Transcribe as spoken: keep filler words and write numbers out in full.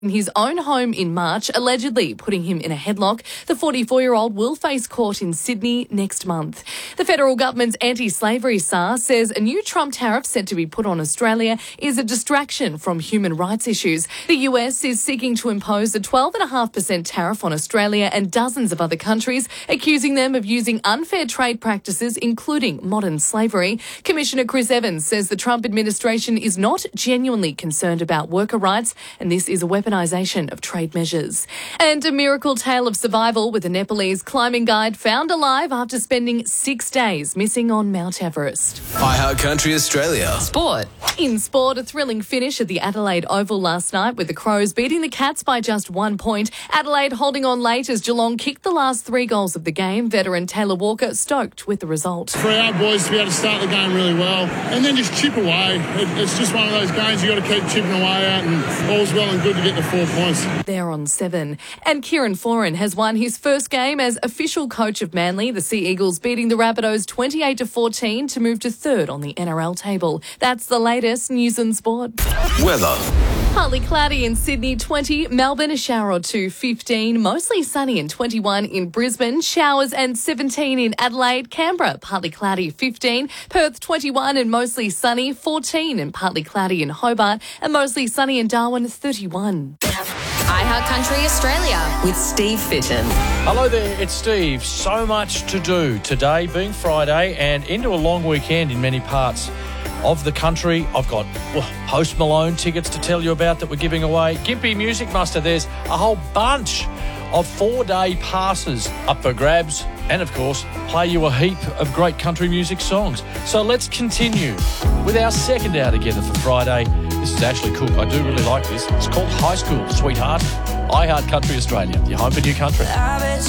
in his own home in March, allegedly putting him in a headlock. The forty-four-year-old will face court in Sydney next month. The federal government's anti-slavery S A R says a new Trump tariff set to be put on Australia is a distraction from human rights issues. The U S is seeking to impose a twelve point five percent tariff on Australia and dozens of other countries, accusing them of using unfair trade practices, including modern slavery. Commissioner Chris Evans says the Trump administration is not genuinely concerned about worker rights, and this is a weapon of trade measures. And a miracle tale of survival with a Nepalese climbing guide found alive after spending six days missing on Mount Everest. iHeart Country Australia. Sport. In sport, a thrilling finish at the Adelaide Oval last night with the Crows beating the Cats by just one point. Adelaide holding on late as Geelong kicked the last three goals of the game. Veteran Taylor Walker stoked with the result. For our boys to be able to start the game really well and then just chip away. It, it's just one of those games you got to keep chipping away at, and all's well and good to get the four points. They're on seven. And Kieran Foran has won his first game as official coach of Manly. The Sea Eagles beating the Rabbitohs twenty-eight to fourteen to move to third on the N R L table. That's the latest news and sport. Weather. Partly cloudy in Sydney, twenty. Melbourne, a shower or two, fifteen. Mostly sunny and twenty-one in Brisbane. Showers and seventeen in Adelaide. Canberra, partly cloudy, fifteen. Perth, twenty-one and mostly sunny, fourteen. And partly cloudy in Hobart and mostly sunny in Darwin, thirty-one. iHeart Country Australia with Steve Fitton. Hello there, it's Steve. So much to do today being Friday and into a long weekend in many parts of the country. I've got well, Post Malone tickets to tell you about that we're giving away. Gympie Music Muster, there's a whole bunch of four-day passes up for grabs, and of course, play you a heap of great country music songs. So let's continue with our second hour together for Friday. This is Ashley Cook. I do really like this. It's called High School, Sweetheart. iHeart Country Australia, your home for new country. I bet